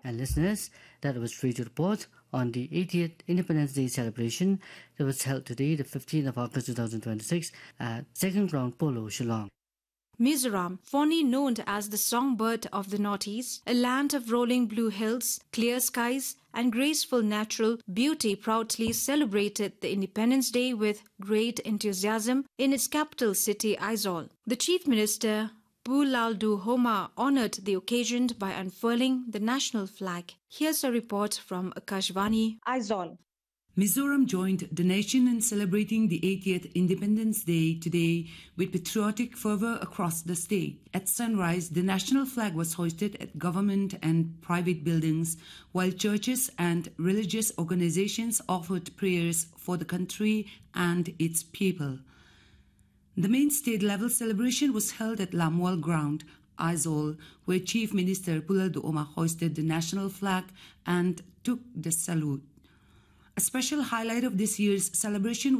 And listeners, that was free to report on the 80th Independence Day celebration that was held today, the 15th of August 2026, at Second Ground Polo, Shillong. Mizoram, fondly known as the songbird of the Northeast, a land of rolling blue hills, clear skies, and graceful natural beauty, proudly celebrated the Independence Day with great enthusiasm in its capital city, Aizawl. The Chief Minister, Pulaldu Homa, honoured the occasion by unfurling the national flag. Here's a report from Akashvani, Aizawl. Mizoram joined the nation in celebrating the 80th Independence Day today with patriotic fervour across the state. At sunrise, the national flag was hoisted at government and private buildings, while churches and religious organizations offered prayers for the country and its people. The main state-level celebration was held at Lamwal Ground, Aizawl, where Chief Minister Pulaldu Homa hoisted the national flag and took the salute. A special highlight of this year's celebration